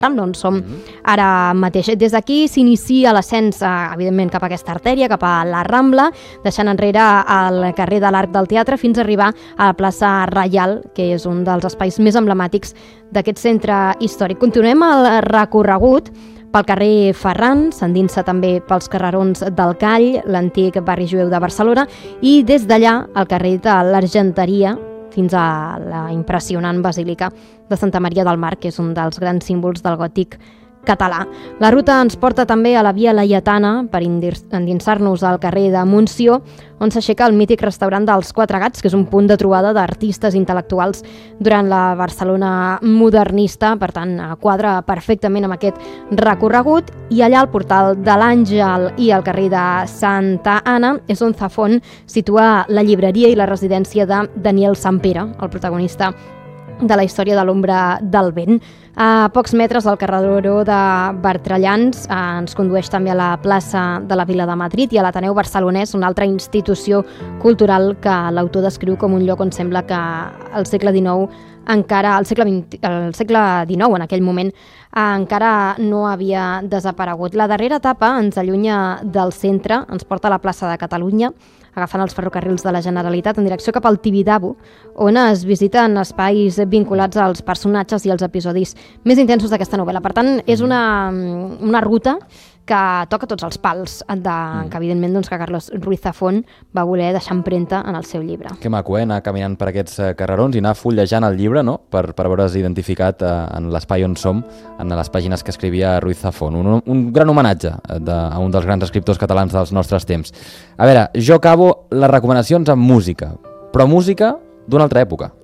on som ara mateix. Des d'aquí s'inicia l'ascens, evidentment, cap a aquesta artèria, cap a la Rambla, deixant enrere el carrer de l'Arc del Teatre fins a arribar a la plaça Reial, que és un dels espais més emblemàtics d'aquest centre històric. Continuem el recorregut pel carrer Ferran, s'endinsa també pels carrerons del Call, l'antic barri jueu de Barcelona, i des d'allà al carrer de l'Argenteria, fins a la impressionant Basílica de Santa Maria del Mar, que és un dels grans símbols del gòtic català. La ruta ens porta també a la Via Laietana per endinsar-nos al carrer de Montsió, on s'aixeca el mític restaurant dels Quatre Gats, que és un punt de trobada d'artistes intel·lectuals durant la Barcelona modernista, per tant, quadra perfectament amb aquest recorregut, i allà al portal de l'Àngel i al carrer de Santa Anna és on Zafón situa la llibreria i la residència de Daniel Sampere, el protagonista de la història de l'ombra del vent. A pocs metres del carreró de Bertrellans ens condueix també a la plaça de la Vila de Madrid i a l'Ateneu Barcelonès, una altra institució cultural que l'autor descriu com un lloc on sembla que al segle XIX el segle XIX en aquell moment encara no havia desaparegut. La darrera etapa ens allunya del centre, ens porta a la plaça de Catalunya, agafant els ferrocarrils de la Generalitat en direcció cap al Tibidabo, on es visiten espais vinculats als personatges i als episodis més intensos d'aquesta novel·la. Per tant, és una ruta que toca tots els pals, que evidentment que Carlos Ruiz Zafón va voler deixar empremta en el seu llibre. Que maco, anar caminant per aquests carrerons i anar fullejant el llibre, no?, per veure's identificat en l'espai on som, en les pàgines que escrivia Ruiz Zafón. Un gran homenatge a un dels grans escriptors catalans dels nostres temps. A veure, jo acabo les recomanacions amb música, però música d'una altra època.